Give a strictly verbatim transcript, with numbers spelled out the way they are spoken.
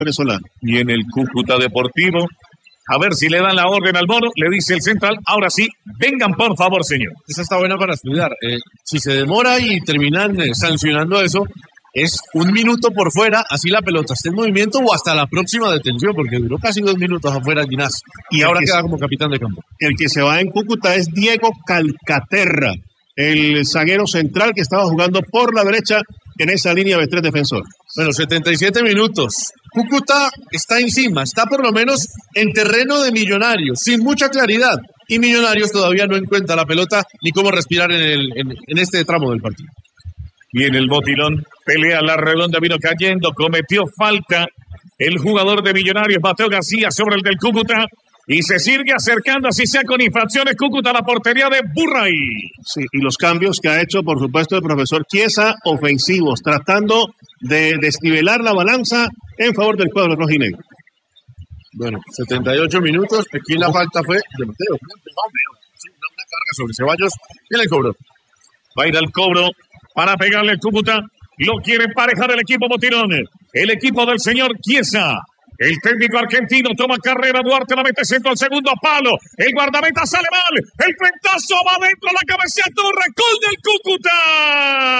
venezolano. Y en el Cúcuta Deportivo, a ver si le dan la orden al mono, le dice el central, ahora sí, vengan por favor, señor. Esa está buena para estudiar. Eh, si se demora y terminan eh, sancionando eso, es un minuto por fuera, así la pelota está en movimiento o hasta la próxima detención, porque duró casi dos minutos afuera Ginás. Y ahora queda como capitán de campo. El que se va en Cúcuta es Diego Calcaterra, el zaguero central que estaba jugando por la derecha en esa línea de tres defensores. Bueno, setenta y siete minutos. Cúcuta está encima, está por lo menos en terreno de Millonarios, sin mucha claridad. Y Millonarios todavía no encuentra la pelota ni cómo respirar en, el, en, en este tramo del partido. Y en el botilón, pelea la redonda, vino cayendo, cometió falta el jugador de Millonarios, Mateo García, sobre el del Cúcuta. Y se sigue acercando, así sea con infracciones, Cúcuta a la portería de Burray. Sí, y los cambios que ha hecho, por supuesto, el profesor Chiesa, ofensivos, tratando de desnivelar la balanza en favor del cuadro rojinegro. Bueno, setenta y ocho minutos, aquí la falta fue de Mateo. Una carga sobre Ceballos y el cobro. Va a ir al cobro para pegarle el Cúcuta. Lo quiere emparejar el equipo Botirón. El equipo del señor Chiesa. El técnico argentino toma carrera, Duarte la mete centro al segundo palo. El guardameta sale mal. El frentazo va dentro, la cabeza torre. Gol del Cúcuta.